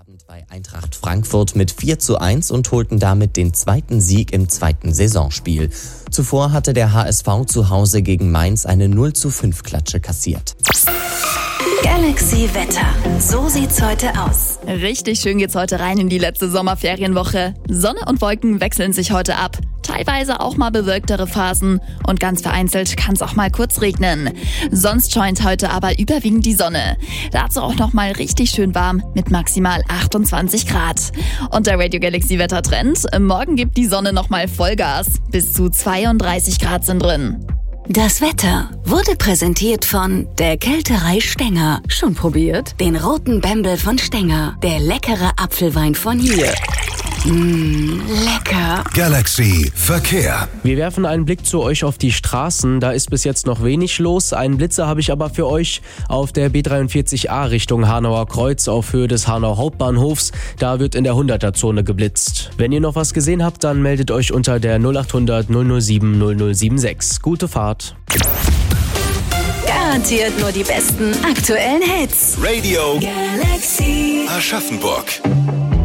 Abend bei Eintracht Frankfurt mit 4:1 und holten damit den zweiten Sieg im zweiten Saisonspiel. Zuvor hatte der HSV zu Hause gegen Mainz eine 0:5 Klatsche kassiert. Galaxy Wetter. So sieht's heute aus. Richtig schön geht's heute rein in die letzte Sommerferienwoche. Sonne und Wolken wechseln sich heute ab. Teilweise auch mal bewölktere Phasen und ganz vereinzelt kann es auch mal kurz regnen. Sonst scheint heute aber überwiegend die Sonne. Dazu auch noch mal richtig schön warm mit maximal 28 Grad. Und der Radio Galaxy Wettertrend: Morgen gibt die Sonne noch mal Vollgas. Bis zu 32 Grad sind drin. Das Wetter wurde präsentiert von der Kälterei Stenger. Schon probiert? Den roten Bembel von Stenger. Der leckere Apfelwein von hier. Lecker. Galaxy Verkehr. Wir werfen einen Blick zu euch auf die Straßen. Da ist bis jetzt noch wenig los. Einen Blitzer habe ich aber für euch auf der B43A Richtung Hanauer Kreuz auf Höhe des Hanauer Hauptbahnhofs. Da wird in der 100er-Zone geblitzt. Wenn ihr noch was gesehen habt, dann meldet euch unter der 0800 007 0076. Gute Fahrt. Garantiert nur die besten aktuellen Hits. Radio Galaxy Aschaffenburg.